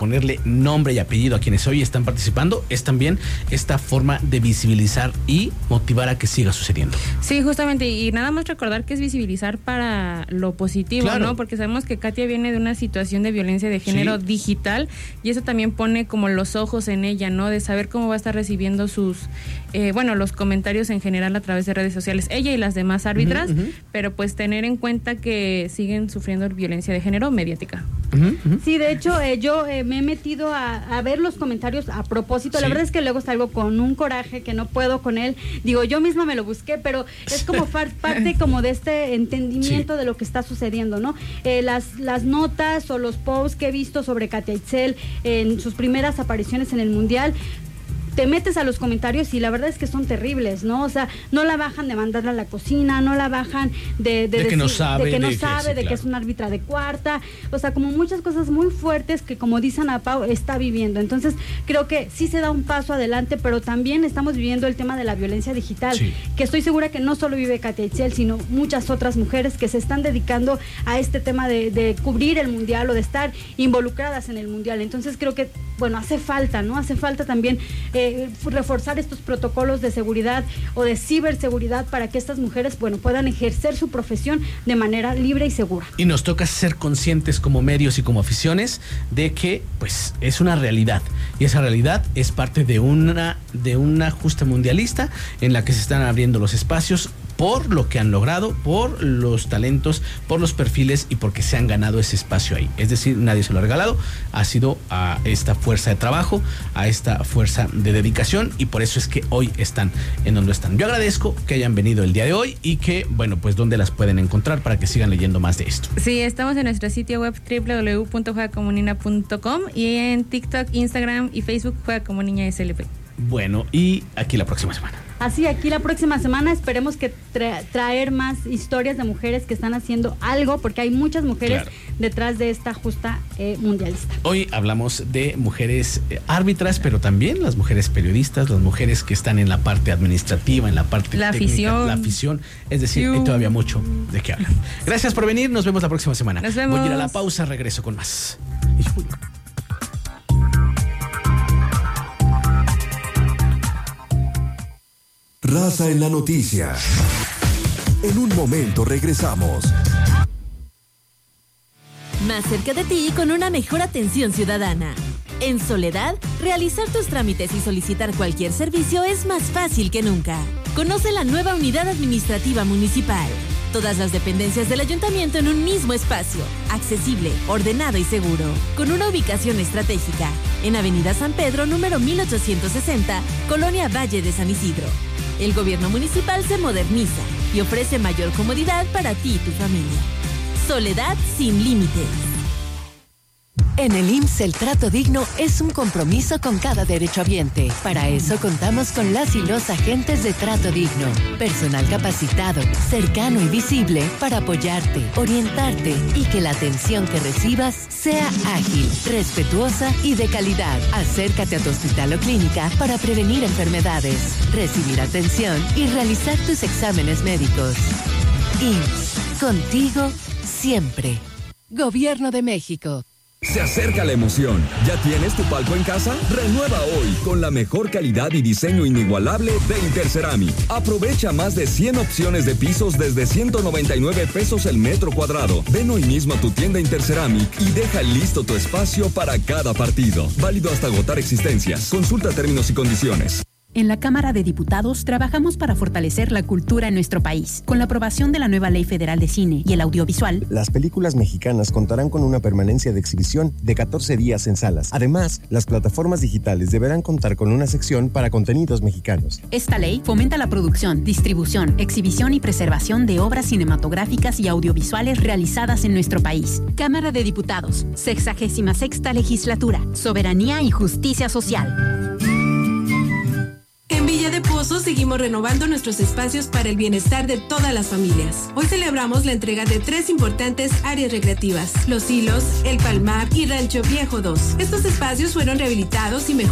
ponerle nombre y apellido a quienes hoy están participando, es también esta forma de visibilizar y motivar a que siga sucediendo. Sí, justamente, y nada más recordar que es visibilizar para lo positivo, claro, ¿no? Porque sabemos que Katia viene de una situación de violencia de género digital, y eso también pone como los ojos en ella, ¿no? De saber cómo va a estar recibiendo sus, los comentarios en general a través de redes sociales, ella y las demás árbitras, pero pues tener en cuenta que siguen sufriendo violencia de género mediática. Sí, de hecho, yo me he metido a ver los comentarios a propósito. La verdad es que luego salgo con un coraje que no puedo con él. Digo, yo misma me lo busqué, pero es como parte como de este entendimiento de lo que está sucediendo, ¿no? Las notas o los posts que he visto sobre Katia Itzel en sus primeras apariciones en el Mundial, te metes a los comentarios y la verdad es que son terribles, ¿no? O sea, no la bajan de mandarla a la cocina, no la bajan de que no sabe, que es una árbitra de cuarta, o sea, como muchas cosas muy fuertes que, como dice Ana Pau, está viviendo. Entonces, creo que sí se da un paso adelante, pero también estamos viviendo el tema de la violencia digital, que estoy segura que no solo vive Katia Itzel, sino muchas otras mujeres que se están dedicando a este tema de cubrir el Mundial o de estar involucradas en el Mundial. Entonces, creo que, hace falta, ¿no? Hace falta también reforzar estos protocolos de seguridad o de ciberseguridad para que estas mujeres, puedan ejercer su profesión de manera libre y segura. Y nos toca ser conscientes como medios y como aficiones de que, es una realidad. Y esa realidad es parte de una justa mundialista en la que se están abriendo los espacios por lo que han logrado, por los talentos, por los perfiles y porque se han ganado ese espacio ahí. Es decir, nadie se lo ha regalado, ha sido a esta fuerza de trabajo, a esta fuerza de dedicación, y por eso es que hoy están en donde están. Yo agradezco que hayan venido el día de hoy y que, ¿dónde las pueden encontrar para que sigan leyendo más de esto? Sí, estamos en nuestro sitio web www.juegacomunina.com y en TikTok, Instagram y Facebook Juega Como Niña SLP. Bueno, y aquí la próxima semana. Así, aquí la próxima semana esperemos que traer más historias de mujeres que están haciendo algo, porque hay muchas mujeres detrás de esta justa mundialista. Hoy hablamos de mujeres árbitras, pero también las mujeres periodistas, las mujeres que están en la parte administrativa, en la parte técnica, la afición. Es decir, hay todavía mucho de qué hablar. Gracias por venir, nos vemos la próxima semana. Nos vemos. Voy a ir a la pausa, regreso con más. Raza en la noticia. En un momento regresamos. Más cerca de ti con una mejor atención ciudadana. En Soledad, realizar tus trámites y solicitar cualquier servicio es más fácil que nunca. Conoce la nueva unidad administrativa municipal. Todas las dependencias del ayuntamiento en un mismo espacio, accesible, ordenado y seguro, con una ubicación estratégica, en Avenida San Pedro, número 1860, Colonia Valle de San Isidro. El gobierno municipal se moderniza y ofrece mayor comodidad para ti y tu familia. Soledad sin límites. En el IMSS el trato digno es un compromiso con cada derechohabiente. Para eso contamos con las y los agentes de trato digno. Personal capacitado, cercano y visible para apoyarte, orientarte y que la atención que recibas sea ágil, respetuosa y de calidad. Acércate a tu hospital o clínica para prevenir enfermedades, recibir atención y realizar tus exámenes médicos. IMSS, contigo siempre. Gobierno de México. Se acerca la emoción. ¿Ya tienes tu palco en casa? Renueva hoy con la mejor calidad y diseño inigualable de Interceramic. Aprovecha más de 100 opciones de pisos desde 199 pesos el metro cuadrado. Ven hoy mismo a tu tienda Interceramic y deja listo tu espacio para cada partido. Válido hasta agotar existencias. Consulta términos y condiciones. En la Cámara de Diputados trabajamos para fortalecer la cultura en nuestro país. Con la aprobación de la nueva Ley Federal de Cine y el Audiovisual, las películas mexicanas contarán con una permanencia de exhibición de 14 días en salas. Además, las plataformas digitales deberán contar con una sección para contenidos mexicanos. Esta ley fomenta la producción, distribución, exhibición y preservación de obras cinematográficas y audiovisuales realizadas en nuestro país. Cámara de Diputados, 66ª Legislatura, Soberanía y Justicia Social. En Villa de Pozos seguimos renovando nuestros espacios para el bienestar de todas las familias. Hoy celebramos la entrega de 3 importantes áreas recreativas: Los Hilos, El Palmar y Rancho Viejo 2. Estos espacios fueron rehabilitados y mejorados